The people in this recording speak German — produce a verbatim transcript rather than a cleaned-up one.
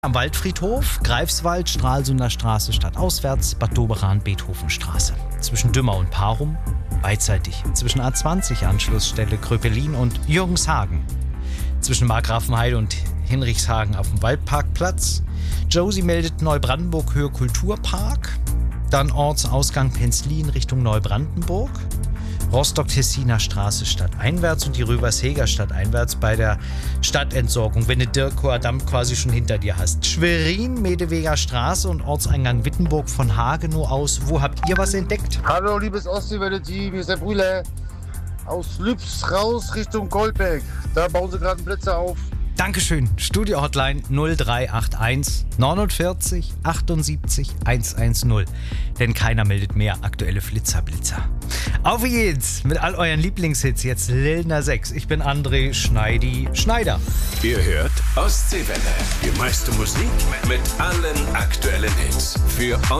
Am Waldfriedhof, Greifswald, Stralsunder Straße stadtauswärts, Bad Doberan, Beethovenstraße. Zwischen Dümmer und Parum, beidseitig. Zwischen A zwanzig Anschlussstelle Kröpelin und Jürgenshagen. Zwischen Markgrafenheide und Hinrichshagen auf dem Waldparkplatz. Josie meldet Neubrandenburg Höhe Kulturpark. Dann Ortsausgang Penzlin Richtung Neubrandenburg. Rostock-Tessiner Straße stadteinwärts und die Rüversheger stadteinwärts bei der Stadtentsorgung, wenn du Dirkower Damm quasi schon hinter dir hast. Schwerin, Medeweger Straße und Ortseingang Wittenburg von Hagenow aus. Wo habt ihr was entdeckt? Hallo, liebes Ostseewelle-Team, hier ist der Brühle. Aus Lübs raus Richtung Goldberg. Da bauen sie gerade Plätze auf. Dankeschön. Studio-Hotline null drei acht eins neunundvierzig achtundsiebzig hundertzehn. Denn keiner meldet mehr aktuelle Flitzer-Blitzer. Auf geht's mit all euren Lieblingshits. Jetzt Lilner sechs. Ich bin André Schneidi Schneider. Ihr hört Ostseewelle. Die meiste Musik mit allen aktuellen Hits. Für